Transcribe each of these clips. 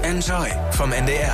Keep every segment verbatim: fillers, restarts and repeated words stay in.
Enjoy vom N D R.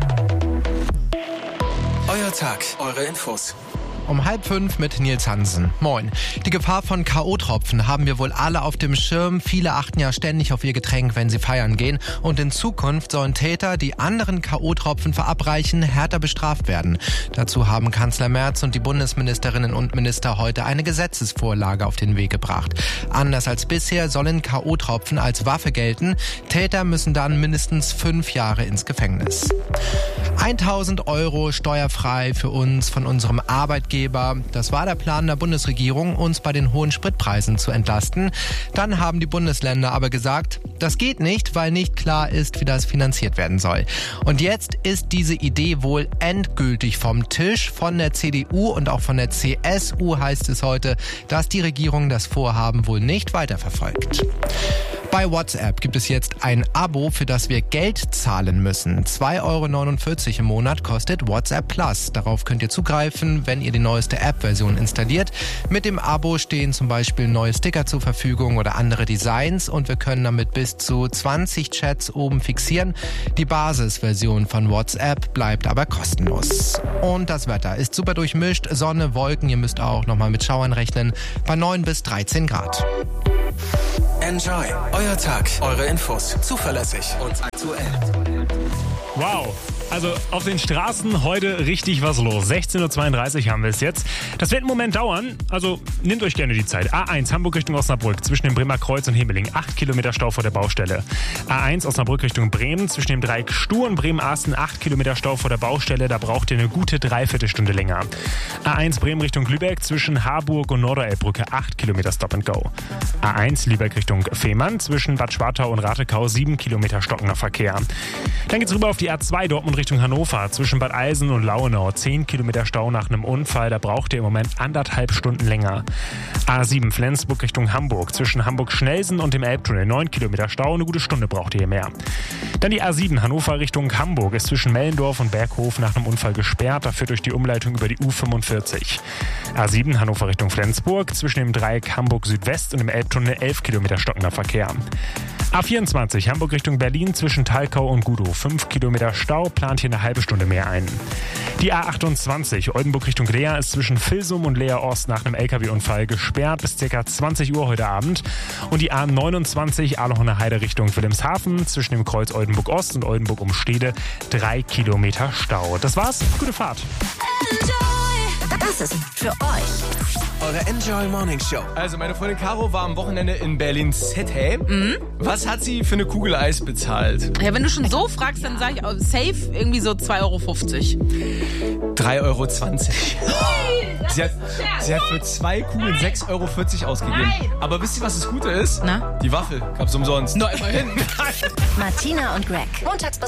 Euer Tag, eure Infos. Um halb fünf mit Nils Hansen. Moin. Die Gefahr von K O-Tropfen haben wir wohl alle auf dem Schirm. Viele achten ja ständig auf ihr Getränk, wenn sie feiern gehen. Und in Zukunft sollen Täter, die anderen K O-Tropfen verabreichen, härter bestraft werden. Dazu haben Kanzler Merz und die Bundesministerinnen und Minister heute eine Gesetzesvorlage auf den Weg gebracht. Anders als bisher sollen K O-Tropfen als Waffe gelten. Täter müssen dann mindestens fünf Jahre ins Gefängnis. tausend Euro steuerfrei für uns von unserem Arbeitgeber. Das war der Plan der Bundesregierung, uns bei den hohen Spritpreisen zu entlasten. Dann haben die Bundesländer aber gesagt, das geht nicht, weil nicht klar ist, wie das finanziert werden soll. Und jetzt ist diese Idee wohl endgültig vom Tisch. Von der C D U und auch von der C S U heißt es heute, dass die Regierung das Vorhaben wohl nicht weiterverfolgt. Bei WhatsApp gibt es jetzt ein Abo, für das wir Geld zahlen müssen. zwei Euro neunundvierzig im Monat kostet WhatsApp Plus. Darauf könnt ihr zugreifen, wenn ihr die neueste App-Version installiert. Mit dem Abo stehen zum Beispiel neue Sticker zur Verfügung oder andere Designs und wir können damit bis zu zwanzig Chats oben fixieren. Die Basisversion von WhatsApp bleibt aber kostenlos. Und das Wetter ist super durchmischt. Sonne, Wolken, ihr müsst auch nochmal mit Schauern rechnen, bei neun bis dreizehn Grad. Enjoy. Euer Tag, eure Infos. Zuverlässig und aktuell. Wow. Also auf den Straßen heute richtig was los. sechzehn Uhr zweiunddreißig haben wir es jetzt. Das wird einen Moment dauern, also nehmt euch gerne die Zeit. A eins Hamburg Richtung Osnabrück zwischen dem Bremer Kreuz und Hemeling. acht Kilometer Stau vor der Baustelle. A eins Osnabrück Richtung Bremen zwischen dem Dreieck Stur und Bremen-Asten. acht Kilometer Stau vor der Baustelle. Da braucht ihr eine gute Dreiviertelstunde länger. A eins Bremen Richtung Lübeck zwischen Harburg und Norderelbbrücke. acht Kilometer Stop and Go. A eins Lübeck Richtung Fehmarn zwischen Bad Schwartau und Ratekau. sieben Kilometer stockender Verkehr. Dann geht's rüber auf die A zwei Dortmund Richtung Hannover zwischen Bad Eilsen und Lauenau. zehn Kilometer Stau nach einem Unfall, da braucht ihr im Moment anderthalb Stunden länger. A sieben Flensburg Richtung Hamburg zwischen Hamburg-Schnelsen und dem Elbtunnel. neun Kilometer Stau, eine gute Stunde braucht ihr mehr. Dann die A sieben Hannover Richtung Hamburg ist zwischen Mellendorf und Berghof nach einem Unfall gesperrt, dafür durch die Umleitung über die U fünfundvierzig. A sieben Hannover Richtung Flensburg zwischen dem Dreieck Hamburg Südwest und dem Elbtunnel. elf Kilometer stockender Verkehr. A vierundzwanzig Hamburg Richtung Berlin zwischen Talkau und Gudow. fünf Kilometer Stau, plant hier eine halbe Stunde mehr ein. Die A achtundzwanzig Oldenburg Richtung Leer ist zwischen Vilsum und Leer Ost nach einem L K W-Unfall gesperrt bis ca. zwanzig Uhr heute Abend. Und die A neunundzwanzig Aalochner Heide Richtung Wilhelmshaven zwischen dem Kreuz Oldenburg Ost und Oldenburg um Stede. drei Kilometer Stau. Das war's, gute Fahrt. Das ist für euch. Eure Enjoy Morning Show. Also meine Freundin Caro war am Wochenende in Berlin City. Mhm. Was hat sie für eine Kugel Eis bezahlt? Ja, wenn du schon so fragst, dann sage ich auch safe irgendwie so zwei Euro fünfzig. drei Euro zwanzig. Sie hat, sie hat für zwei Kugeln sechs Euro vierzig ausgegeben. Nein. Aber wisst ihr, was das Gute ist? Na? Die Waffel gab's umsonst. Na, immerhin. Martina und Greg. Montags bis